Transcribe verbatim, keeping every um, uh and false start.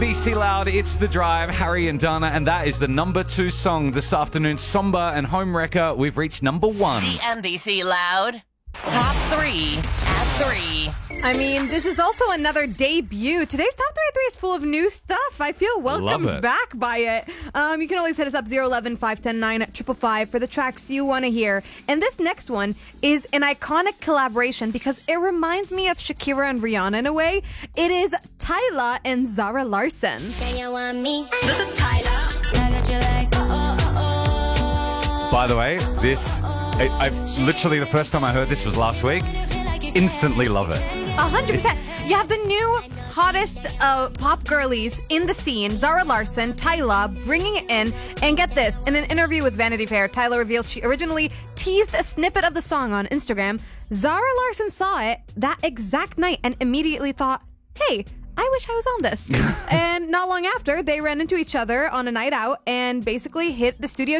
B C Loud, it's The Drive, Harry and Dana, and that is the number two song this afternoon. Somber and Homewrecker, we've reached number one. The M B C Loud Top three at three. I mean, this is also another debut. Today's Top three at three is full of new stuff. I feel welcomed it. back by it. Um, you can always hit us up zero eleven, five one nine, five five five for the tracks you want to hear. And this next one is an iconic collaboration because it reminds me of Shakira and Rihanna in a way. It is Tyla and Zara Larsson. This is Tyler. I got you like, oh, oh, oh, oh. By the way, this, I, I've literally, the first time I heard this was last week. Instantly love it. A hundred percent. You have the new hottest uh, pop girlies in the scene, Zara Larsson, Tyla, bringing it in. And get this, in an interview with Vanity Fair, Tyla revealed she originally teased a snippet of the song on Instagram. Zara Larsson saw it that exact night and immediately thought, hey, I wish I was on this. And not long after, they ran into each other on a night out and basically hit the studio